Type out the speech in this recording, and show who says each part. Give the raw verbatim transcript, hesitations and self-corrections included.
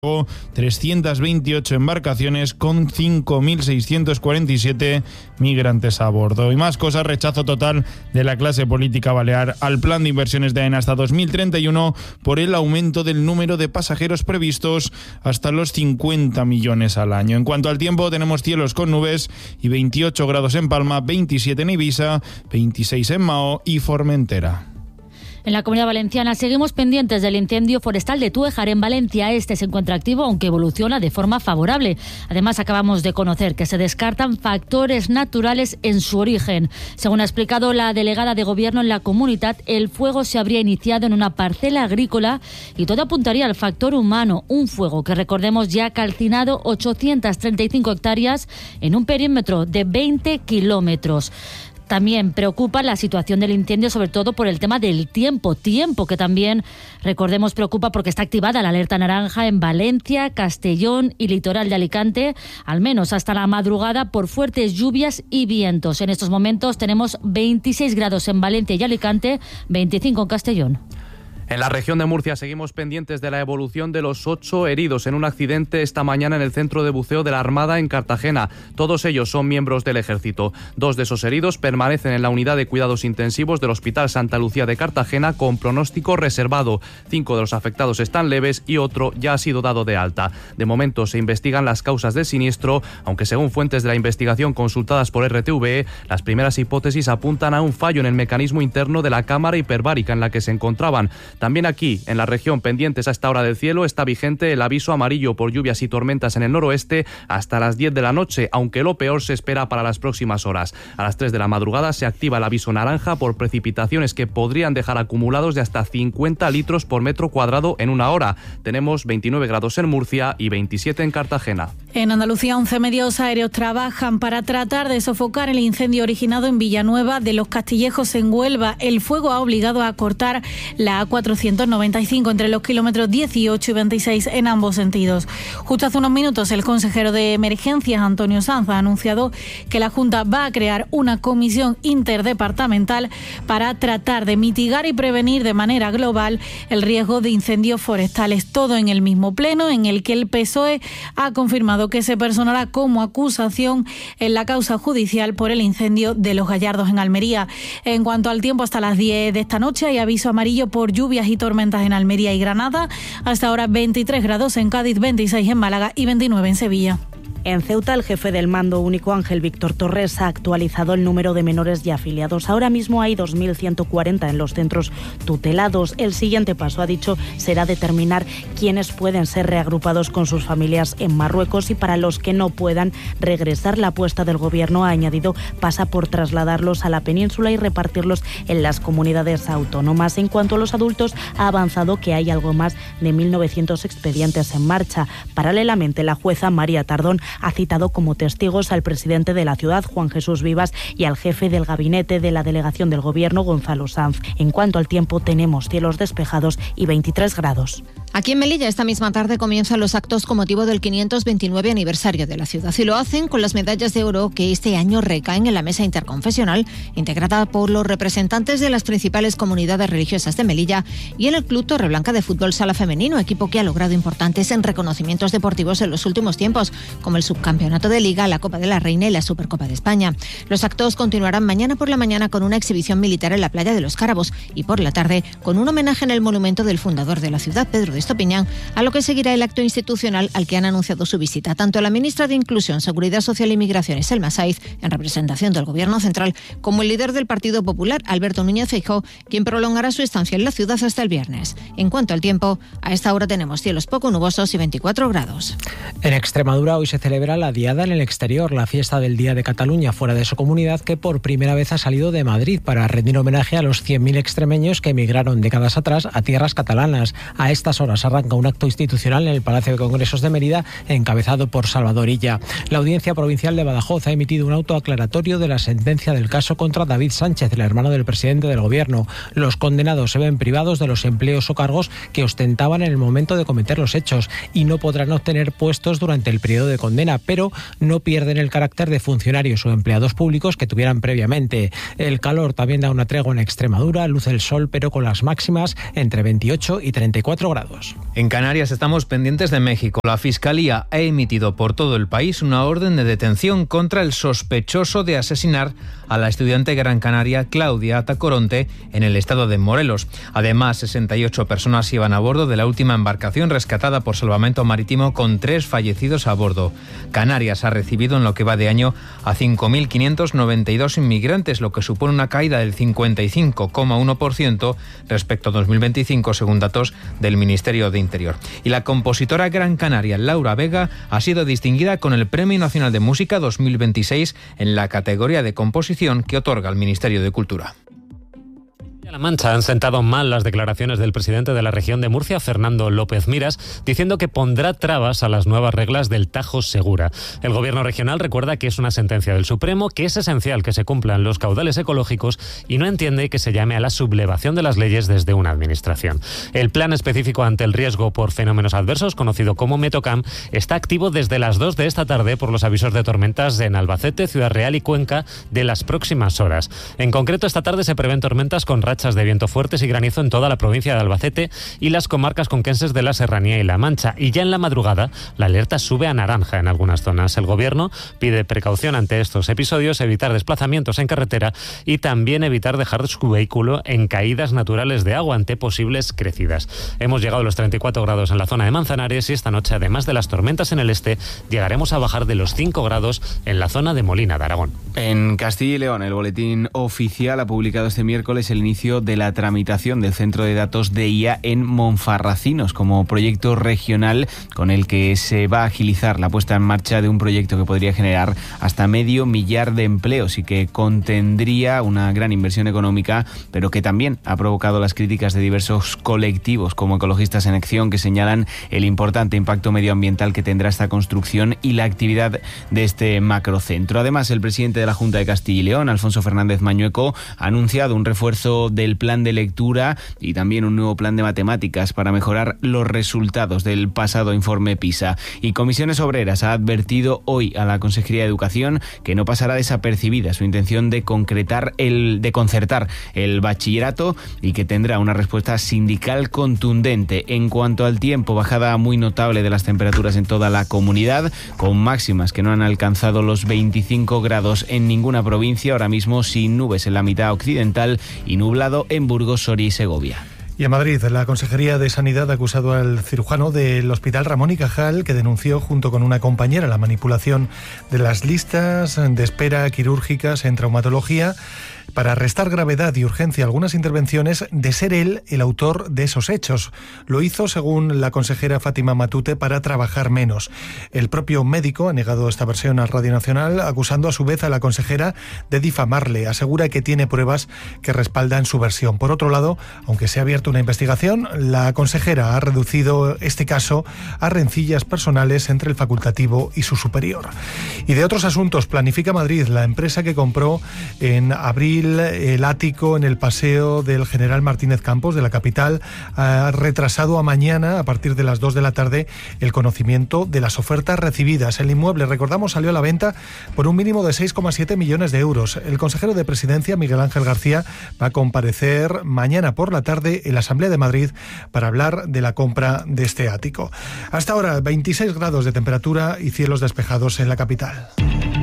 Speaker 1: trescientas veintiocho embarcaciones con cinco mil seiscientos cuarenta y siete migrantes a bordo. Y más cosas: rechazo total de la clase política balear al plan de inversiones de AENA hasta dos mil treinta y uno por el aumento del número de pasajeros previstos hasta los cincuenta millones al año. En cuanto al tiempo, tenemos cielos con nubes y veintiocho grados en Palma, veintisiete en Ibiza, veintiséis en Mao y Formentera.
Speaker 2: En la Comunidad Valenciana seguimos pendientes del incendio forestal de Túejar en Valencia. Este se encuentra activo, aunque evoluciona de forma favorable. Además, acabamos de conocer que se descartan factores naturales en su origen. Según ha explicado la delegada de Gobierno en la Comunitat, el fuego se habría iniciado en una parcela agrícola y todo apuntaría al factor humano. Un fuego que, recordemos, ya ha calcinado ochocientas treinta y cinco hectáreas en un perímetro de veinte kilómetros. También preocupa la situación del incendio, sobre todo por el tema del tiempo. Tiempo que también, recordemos, preocupa porque está activada la alerta naranja en Valencia, Castellón y litoral de Alicante, al menos hasta la madrugada, por fuertes lluvias y vientos. En estos momentos tenemos veintiséis grados en Valencia y Alicante, veinticinco en Castellón.
Speaker 3: En la región de Murcia seguimos pendientes de la evolución de los ocho heridos en un accidente esta mañana en el centro de buceo de la Armada en Cartagena. Todos ellos son miembros del Ejército. Dos de esos heridos permanecen en la unidad de cuidados intensivos del Hospital Santa Lucía de Cartagena con pronóstico reservado. Cinco de los afectados están leves y otro ya ha sido dado de alta. De momento se investigan las causas del siniestro, aunque según fuentes de la investigación consultadas por R T V E, las primeras hipótesis apuntan a un fallo en el mecanismo interno de la cámara hiperbárica en la que se encontraban. También aquí, en la región, pendientes a esta hora del cielo, está vigente el aviso amarillo por lluvias y tormentas en el noroeste hasta las diez de la noche, aunque lo peor se espera para las próximas horas. A las tres de la madrugada se activa el aviso naranja por precipitaciones que podrían dejar acumulados de hasta cincuenta litros por metro cuadrado en una hora. Tenemos veintinueve grados en Murcia y veintisiete en Cartagena.
Speaker 4: En Andalucía, once medios aéreos trabajan para tratar de sofocar el incendio originado en Villanueva de los Castillejos, en Huelva. El fuego ha obligado a cortar la A cuatrocientos noventa y cinco entre los kilómetros dieciocho y veintiséis en ambos sentidos. Justo hace unos minutos, el consejero de Emergencias, Antonio Sanz, ha anunciado que la Junta va a crear una comisión interdepartamental para tratar de mitigar y prevenir de manera global el riesgo de incendios forestales. Todo en el mismo pleno en el que el P S O E ha confirmado que se personará como acusación en la causa judicial por el incendio de Los Gallardos en Almería. En cuanto al tiempo, hasta las diez de esta noche hay aviso amarillo por lluvias y tormentas en Almería y Granada. Hasta ahora veintitrés grados en Cádiz, veintiséis en Málaga y veintinueve en Sevilla.
Speaker 5: En Ceuta, el jefe del Mando Único, Ángel Víctor Torres, ha actualizado el número de menores ya afiliados. Ahora mismo hay dos mil ciento cuarenta en los centros tutelados. El siguiente paso, ha dicho, será determinar quiénes pueden ser reagrupados con sus familias en Marruecos y para los que no puedan regresar. La apuesta del Gobierno, ha añadido, pasa por trasladarlos a la península y repartirlos en las comunidades autónomas. En cuanto a los adultos, ha avanzado que hay algo más de mil novecientos expedientes en marcha. Paralelamente, la jueza María Tardón ha citado como testigos al presidente de la ciudad, Juan Jesús Vivas, y al jefe del gabinete de la delegación del Gobierno, Gonzalo Sanz. En cuanto al tiempo, tenemos cielos despejados y veintitrés grados.
Speaker 6: Aquí en Melilla, esta misma tarde comienzan los actos con motivo del quinientos veintinueve aniversario de la ciudad y lo hacen con las medallas de oro que este año recaen en la mesa interconfesional, integrada por los representantes de las principales comunidades religiosas de Melilla, y en el Club Torreblanca de Fútbol Sala Femenino, equipo que ha logrado importantes en reconocimientos deportivos en los últimos tiempos, como el subcampeonato de Liga, la Copa de la Reina y la Supercopa de España. Los actos continuarán mañana por la mañana con una exhibición militar en la playa de Los Cárabos y por la tarde con un homenaje en el monumento del fundador de la ciudad, Pedro de Estopiñán, a lo que seguirá el acto institucional al que han anunciado su visita tanto la ministra de Inclusión, Seguridad Social y Migraciones, Selma Saiz, en representación del Gobierno central, como el líder del Partido Popular, Alberto Núñez Feijóo, quien prolongará su estancia en la ciudad hasta el viernes. En cuanto al tiempo, a esta hora tenemos cielos poco nubosos y veinticuatro grados.
Speaker 7: En Extremadura hoy se celebra la Diada en el exterior, la fiesta del Día de Cataluña fuera de su comunidad, que por primera vez ha salido de Madrid para rendir homenaje a los cien mil extremeños que emigraron décadas atrás a tierras catalanas. A estas horas arranca un acto institucional en el Palacio de Congresos de Mérida, encabezado por Salvador Illa. La Audiencia Provincial de Badajoz ha emitido un auto aclaratorio de la sentencia del caso contra David Sánchez, el hermano del presidente del Gobierno. Los condenados se ven privados de los empleos o cargos que ostentaban en el momento de cometer los hechos y no podrán obtener puestos durante el periodo de condena, pero no pierden el carácter de funcionarios o empleados públicos que tuvieran previamente. El calor también da una tregua en Extremadura, luce el sol, pero con las máximas entre veintiocho y treinta y cuatro grados. delitos.
Speaker 8: En Canarias estamos pendientes de México. La Fiscalía ha emitido por todo el país una orden de detención contra el sospechoso de asesinar a la estudiante gran canaria Claudia Atacoronte en el estado de Morelos. Además, sesenta y ocho personas iban a bordo de la última embarcación rescatada por Salvamento Marítimo, con tres fallecidos a bordo. Canarias ha recibido en lo que va de año a cinco mil quinientos noventa y dos inmigrantes, lo que supone una caída del cincuenta y cinco coma uno por ciento respecto a dos mil veinticinco, según datos del Ministerio de Interior. Y la compositora gran canaria Laura Vega ha sido distinguida con el Premio Nacional de Música dos mil veintiséis en la categoría de composición que otorga el Ministerio de Cultura.
Speaker 9: La Mancha han sentado mal las declaraciones del presidente de la región de Murcia, Fernando López Miras, diciendo que pondrá trabas a las nuevas reglas del Tajo Segura. El gobierno regional recuerda que es una sentencia del Supremo, que es esencial que se cumplan los caudales ecológicos y no entiende que se llame a la sublevación de las leyes desde una administración. El plan específico ante el riesgo por fenómenos adversos, conocido como Metocam, está activo desde las dos de esta tarde por los avisos de tormentas en Albacete, Ciudad Real y Cuenca de las próximas horas. En concreto, esta tarde se prevén tormentas con rachas de viento fuertes y granizo en toda la provincia de Albacete y las comarcas conquenses de la Serranía y La Mancha. Y ya en la madrugada, la alerta sube a naranja en algunas zonas. El gobierno pide precaución ante estos episodios, evitar desplazamientos en carretera y también evitar dejar su vehículo en caídas naturales de agua ante posibles crecidas. Hemos llegado a los treinta y cuatro grados en la zona de Manzanares y esta noche, además de las tormentas en el este, llegaremos a bajar de los cinco grados en la zona de Molina de Aragón.
Speaker 10: En Castilla y León, el Boletín Oficial ha publicado este miércoles el inicio de la tramitación del Centro de Datos de I A en Monfarracinos como proyecto regional con el que se va a agilizar la puesta en marcha de un proyecto que podría generar hasta medio millar de empleos y que contendría una gran inversión económica, pero que también ha provocado las críticas de diversos colectivos como Ecologistas en Acción, que señalan el importante impacto medioambiental que tendrá esta construcción y la actividad de este macrocentro. Además, el presidente de la Junta de Castilla y León, Alfonso Fernández Mañueco, ha anunciado un refuerzo del plan de lectura y también un nuevo plan de matemáticas para mejorar los resultados del pasado informe PISA. Y Comisiones Obreras ha advertido hoy a la Consejería de Educación que no pasará desapercibida su intención de concretar el de concertar el bachillerato y que tendrá una respuesta sindical contundente. En cuanto al tiempo, bajada muy notable de las temperaturas en toda la comunidad, con máximas que no han alcanzado los veinticinco grados en ninguna provincia, ahora mismo sin nubes en la mitad occidental y nublado en Burgos, Soria y Segovia.
Speaker 11: Y en Madrid, la Consejería de Sanidad ha acusado al cirujano del Hospital Ramón y Cajal, que denunció junto con una compañera la manipulación de las listas de espera quirúrgicas en traumatología para restar gravedad y urgencia a algunas intervenciones, de ser él el autor de esos hechos. Lo hizo, según la consejera Fátima Matute, para trabajar menos. El propio médico ha negado esta versión a Radio Nacional, acusando a su vez a la consejera de difamarle. Asegura que tiene pruebas que respaldan su versión. Por otro lado, aunque se ha abierto una investigación, la consejera ha reducido este caso a rencillas personales entre el facultativo y su superior. Y de otros asuntos, Planifica Madrid, la empresa que compró en abril el ático en el Paseo del General Martínez Campos de la capital, ha retrasado a mañana, a partir de las dos de la tarde, el conocimiento de las ofertas recibidas. El inmueble, recordamos, salió a la venta por un mínimo de seis coma siete millones de euros. El consejero de Presidencia, Miguel Ángel García, va a comparecer mañana por la tarde en la Asamblea de Madrid para hablar de la compra de este ático. Hasta ahora, veintiséis grados de temperatura y cielos despejados en la capital.